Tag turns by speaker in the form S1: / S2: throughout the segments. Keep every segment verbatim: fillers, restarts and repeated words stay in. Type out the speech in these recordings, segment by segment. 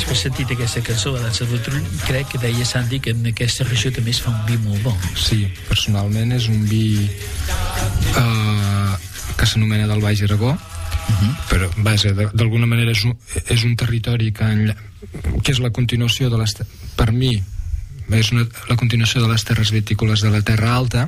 S1: que he sentit aquesta cançó de Dansa del Trull, crec que deia Santi que en aquesta regió també es fa un vi molt bo.
S2: Sí, personalment és un vi eh, que s'anomena del Baix Aragó. Uh-huh. Però vaja, d'alguna manera és un, és un territori que, enlla, que és la continuació de les, per mi és una, la continuació de les terres vitícoles de la Terra Alta,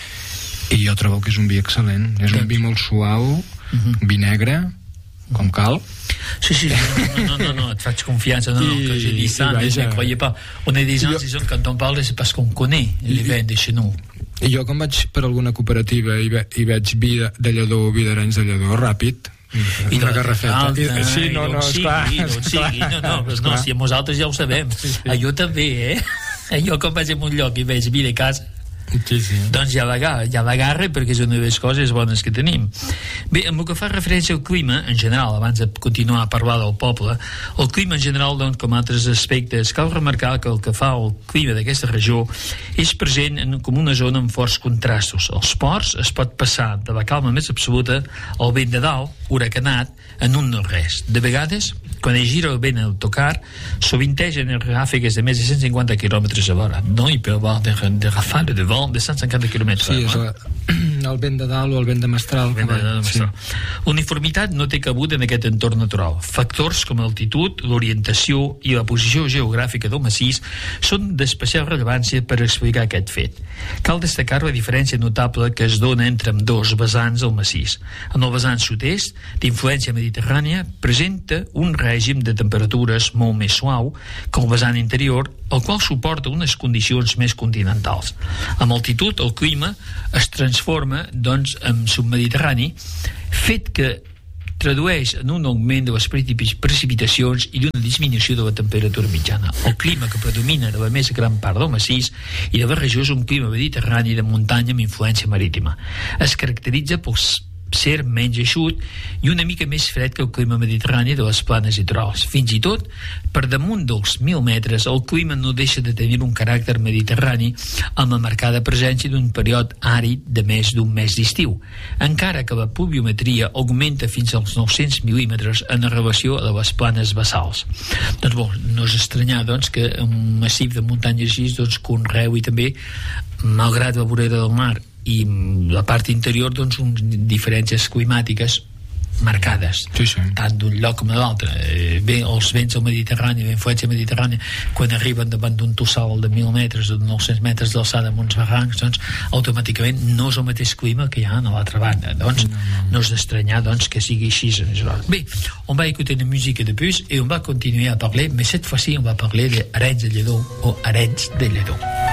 S2: i jo trobo que és un vi excel·lent. És un vi molt suau, uh-huh. vi negre, com cal.
S1: Si, si, no, no, no, no, et faig confiança, no, no, que j'ai dit ça, mais je ne croyais pas. On est des gens, disons, quand on parle, c'est parce qu'on connaît les vins de chez nous.
S2: I jo, quan vaig per alguna cooperativa i, ve, i veig vi de, de lledó, vi d'Arenys de lledó ràpid,
S1: i de la garrafeta,
S2: I, sí, no, no, esclar,
S1: esclar, no, no, no, no, si nosaltres ja ho sabem, sí, sí. Jo també, eh? Jo quan vaig en un lloc i veig vi de casa, sí, sí. doncs ja l'agarra, ja l'agarra perquè és una de les coses bones que tenim. Bé, en el que fa referència al clima en general, abans de continuar a parlar del poble, el clima en general, doncs, com altres aspectes, cal remarcar que el que fa el clima d'aquesta regió és present en, com una zona amb forts contrastos. Als ports es pot passar de la calma més absoluta al vent de dalt, huracanat, en un no-res. De vegades, quan es gira el vent al tocar, sovintegen els ràfegues de més de cent cinquanta quilòmetres a l'hora. No hi pot haver de, de rafales de vent de cent cinquanta quilòmetres.
S2: Sí, és la, el vent de dalt o el vent de mestral.
S1: El vent de dalt, sí. Uniformitat no té cabut en aquest entorn natural. Factors com l'altitud, l'orientació i la posició geogràfica del massís són d'especial rellevància per explicar aquest fet. Cal destacar la diferència notable que es dona entre ambdós vessants del massís. En el vessant sud-est, d'influència mediterrània, presenta un règim de temperatures molt més suau que el vessant interior, el qual suporta unes condicions més continentals. Amb altitud, el clima es transforma, doncs, en submediterrani, fet que tradueix en un augment de les precipitacions i d'una disminució de la temperatura mitjana. El clima que predomina de la més gran part del massís i de la regió és un clima mediterrani de muntanya amb influència marítima. Es caracteritza pels ser menys eixut i una mica més fred que el clima mediterrani de les planes litorals. Fins i tot, per damunt dels mil metres, el clima no deixa de tenir un caràcter mediterrani amb la marcada presència d'un període àrid de més d'un mes d'estiu, encara que la pluviometria augmenta fins als nou-cents mil·límetres en relació a les planes basals. Doncs bo, no és estranyar, doncs, que un massif de muntanyes així, doncs, conreu i també, malgrat la vorera del mar i la part interior, doncs, uns diferències climàtiques marcades,
S2: sí, sí.
S1: tant d'un lloc com de l'altre. Eh, bé, els vents del Mediterrani, l'influència mediterrània, quan arriben davant d'un tossal de mil metres o de nou-cents metres d'alçada amb uns barrancs, doncs automàticament no és el mateix clima que hi ha a l'altra banda. Doncs no, no. no és d'estranyar, doncs, que sigui així. Bé, on va écouter une musique de plus et on va continuer à parler, mais cette fois-ci on va parler d'Arenys de Lledó o Arenys de Lledó.